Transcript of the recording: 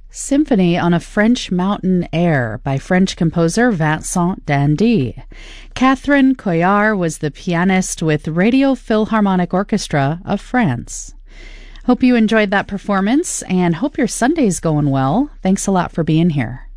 Symphony on a French Mountain Air by French composer Vincent d'Indy. Catherine Coyard was the pianist with Radio Philharmonic Orchestra of France. Hope you enjoyed that performance and hope your Sunday's going well. Thanks a lot for being here.